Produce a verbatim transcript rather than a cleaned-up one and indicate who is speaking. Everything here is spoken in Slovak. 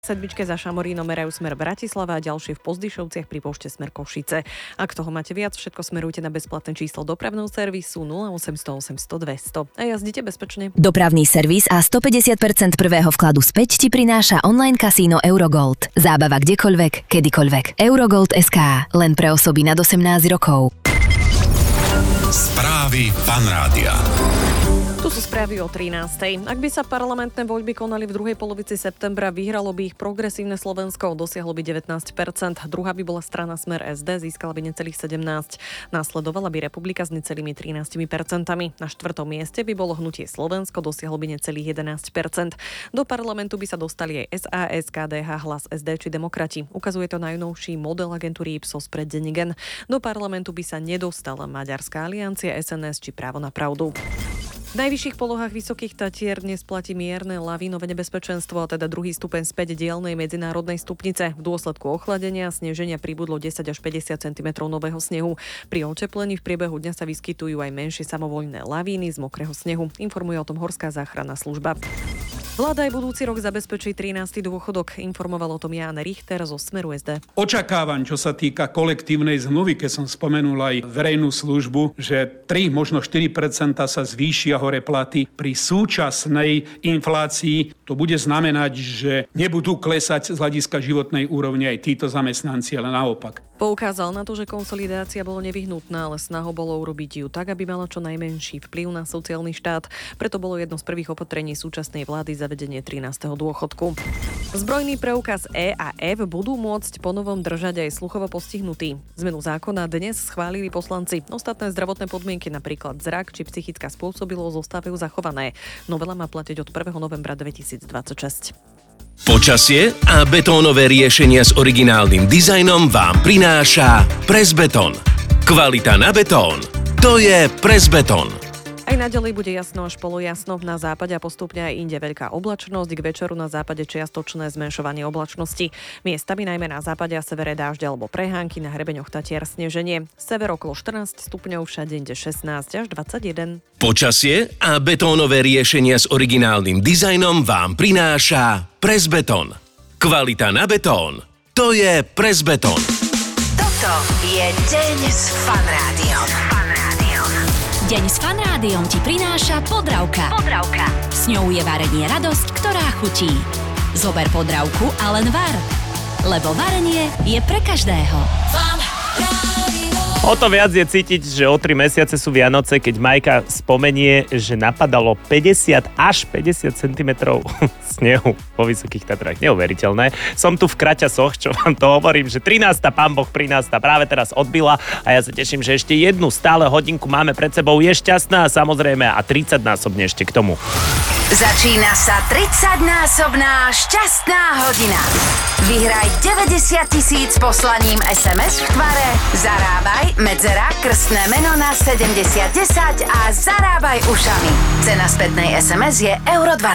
Speaker 1: Sedmičke za Šamorínom merajú smer Bratislava a ďalšie v Pozdyšovciach pri pošte smer Košice. Ak toho máte viac, všetko smerujte na bezplatné číslo dopravného servisu nula osemsto osemsto dvesto. A jazdite bezpečne.
Speaker 2: Dopravný servis a stopäťdesiat percent prvého vkladu späť ti prináša online kasíno Eurogold. Zábava kdekoľvek, kedykoľvek. Eurogold bodka es ká. Len pre osoby nad osemnásť rokov.
Speaker 3: Správy Fan Rádia.
Speaker 1: Tu sú správy o trinástej. Ak by sa parlamentné voľby konali v druhej polovici septembra, vyhralo by ich Progresívne Slovensko, dosiahlo by devätnásť percent. Druhá by bola strana Smer es dé, získala by necelých sedemnásť. Následovala by Republika s necelými trinásť percentami. Na štvrtom mieste by bolo Hnutie Slovensko, dosiahlo by necelých jedenásť percent. Do parlamentu by sa dostali aj es a es, ká dé há, Hlas es dé či Demokrati. Ukazuje to najnovší model agentúry Ipsos pre Denigen. Do parlamentu by sa nedostala Maďarská aliancia, es en es či Právo na pravdu. V najvyšších polohách Vysokých Tatier dnes platí mierne lavínové nebezpečenstvo, a teda druhý stupeň späť dielnej medzinárodnej stupnice. V dôsledku ochladenia a sneženia pribudlo desať až päťdesiat centimetrov nového snehu. Pri oteplení v priebehu dňa sa vyskytujú aj menšie samovoľné lavíny z mokrého snehu. Informuje o tom Horská záchranná služba. Vláda aj budúci rok zabezpečí trinásty dôchodok. Informoval o tom Ján Richter zo Smeru es dé.
Speaker 4: Očakávam, čo sa týka kolektívnej zmluvy, keď som spomenul aj verejnú službu, že tri, možno štyri percentá sa zvýšia hore platy. Pri súčasnej inflácii to bude znamenať, že nebudú klesať z hľadiska životnej úrovne aj títo zamestnanci, ale naopak.
Speaker 1: Poukázal na to, že konsolidácia bolo nevyhnutná, ale snahou bolo urobiť ju tak, aby mala čo najmenší vplyv na sociálny štát. Preto bolo jedno z prvých opatrení súčasnej vlády zavedenie trinásteho dôchodku. Zbrojný preukaz E a F budú môcť ponovom držať aj sluchovo postihnutí. Zmenu zákona dnes schválili poslanci. Ostatné zdravotné podmienky, napríklad zrak či psychická spôsobilosť, zostávajú zachované. Novela má platiť od prvého novembra dvetisícdvadsaťšesť.
Speaker 3: Počasie a betónové riešenia s originálnym dizajnom vám prináša Presbeton. Kvalita na betón, to je Presbeton.
Speaker 1: Aj naďalej bude jasno až polojasno, na západe a postupne aj inde veľká oblačnosť, k večeru na západe čiastočné zmenšovanie oblačnosti. Miestami najmä na západe a severe dážď alebo prehánky, na hrebeňoch Tatier sneženie. Sever okolo štrnásť stupňov, všade inde šestnásť až dvadsaťjeden.
Speaker 3: Počasie a betónové riešenia s originálnym dizajnom vám prináša Presbeton. Kvalita na betón, to je Presbeton.
Speaker 2: Toto je Deň s Fan Rádiom. Deň s Fan Rádiom ti prináša Podravka. Podravka. S ňou je varenie radosť, ktorá chutí. Zober Podravku a len var. Lebo varenie je pre každého. Fan Rádio.
Speaker 5: O to viac je cítiť, že o tri mesiace sú Vianoce, keď Majka spomenie, že napadalo päťdesiat až päťdesiat centimetrov snehu vo Vysokých Tatrách. Neuveriteľné. Som tu v kraťasoch, čo vám to hovorím, že trinásta pán Boh prinásta práve teraz odbila a ja sa teším, že ešte jednu stále hodinku máme pred sebou. Je šťastná samozrejme a tridsaťnásobne ešte k tomu.
Speaker 2: Začína sa tridsaťnásobná šťastná hodina. Vyhraj deväťdesiat tisíc poslaním es em es v tvare Zarábaj, medzera, krstné meno na sedemdesiat desať a zarábaj ušami. Cena spätnej es em es je euro dvanásť.